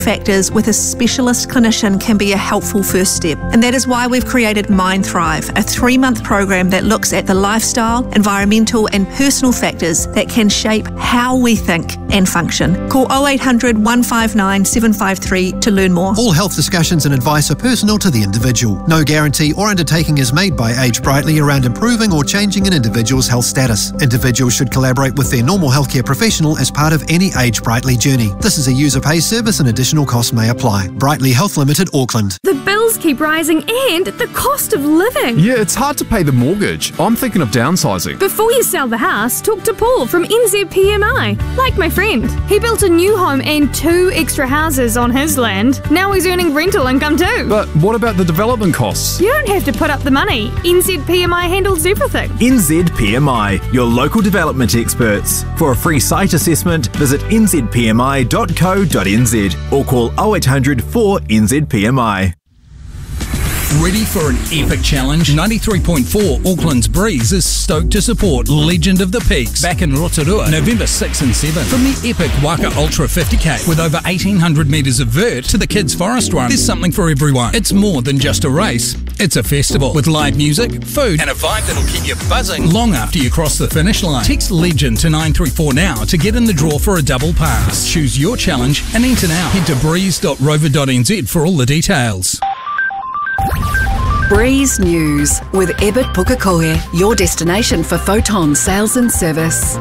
factors with a specialist clinician can be a helpful first step. And that is why we've created Mind Thrive, a 3-month program that looks at the lifestyle, environmental and personal factors that can shape how we think and function. Call 0800 159 753 to learn more. All health discussions and advice are personal to the individual. No guarantee or undertaking is made by Age Brightly around improving or changing an individual's health status. Individuals should collaborate with their normal healthcare professional as part of any Age Brightly journey. This is a user-pays service and additional costs may apply. Brightly Health Limited, Auckland. The bills keep rising and the cost of living. Yeah, it's hard to pay the mortgage. I'm thinking of downsizing. Before you sell the house, talk to Paul from NZPMI. Like my friend. He built a new home and 2 extra houses on his land. Now he's earning rental income too. But what about the development costs? You don't have to put up the money. NZPMI handles everything. NZPMI, your local development experts. For a free site assessment, visit nzpmi.co.nz or call 0800 4 NZPMI. Ready for an epic challenge? 93.4 Auckland's Breeze is stoked to support Legend of the Peaks back in Rotorua, November 6 and 7. From the epic Waka Ultra 50k with over 1,800 metres of vert to the Kids Forest Run, there's something for everyone. It's more than just a race. It's a festival with live music, food and a vibe that'll keep you buzzing long after you cross the finish line. Text Legend to 934 now to get in the draw for a double pass. Choose your challenge and enter now. Head to breeze.rover.nz for all the details. Breeze News with Ebert Pukekohe, your destination for photon sales and service.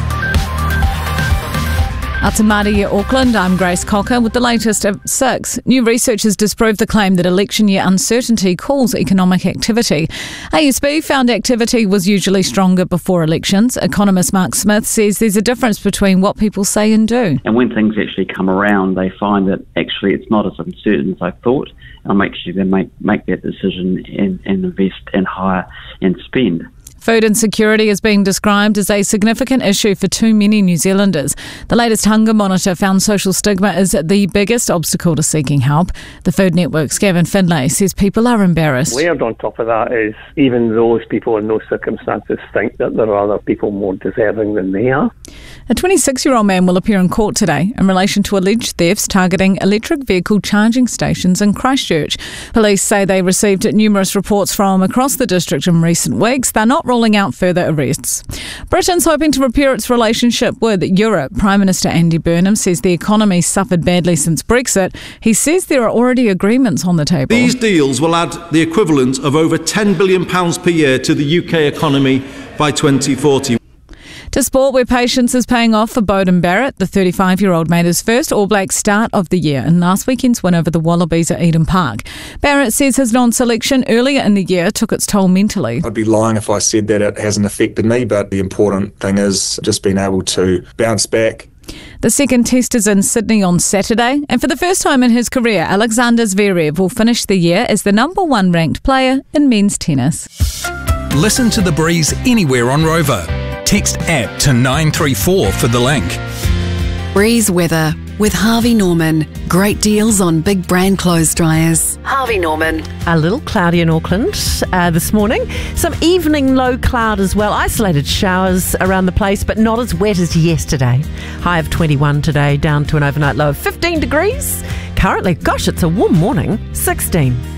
Atamari, Auckland, I'm Grace Cocker with the latest at 6. New research has disproved the claim that election year uncertainty cools economic activity. ASB found activity was usually stronger before elections. Economist Mark Smith says there's a difference between what people say and do. And when things actually come around, they find that actually it's not as uncertain as I thought. I'll make sure they make that decision and invest and hire and spend. Food insecurity is being described as a significant issue for too many New Zealanders. The latest hunger monitor found social stigma is the biggest obstacle to seeking help. The Food Network's Gavin Finlay says people are embarrassed. Layered on top of that is even those people in those circumstances think that there are other people more deserving than they are. A 26-year-old man will appear in court today in relation to alleged thefts targeting electric vehicle charging stations in Christchurch. Police say they received numerous reports from across the district in recent weeks. They're not ruling out further arrests. Britain's hoping to repair its relationship with Europe. Prime Minister Andy Burnham says the economy suffered badly since Brexit. He says there are already agreements on the table. These deals will add the equivalent of over £10 billion per year to the UK economy by 2040. To sport, where patience is paying off for Beauden Barrett. The 35-year-old made his first All Black start of the year in last weekend's win over the Wallabies at Eden Park. Barrett says his non-selection earlier in the year took its toll mentally. I'd be lying if I said that it hasn't affected me, but the important thing is just being able to bounce back. The second test is in Sydney on Saturday, and for the first time in his career, Alexander Zverev will finish the year as the #1 ranked player in men's tennis. Listen to The Breeze anywhere on Rover. Text app to 934 for the link. Breeze weather with Harvey Norman. Great deals on big brand clothes dryers. Harvey Norman. A little cloudy in Auckland this morning. Some evening low cloud as well. Isolated showers around the place, but not as wet as yesterday. High of 21 today, down to an overnight low of 15 degrees. Currently, gosh, it's a warm morning, 16.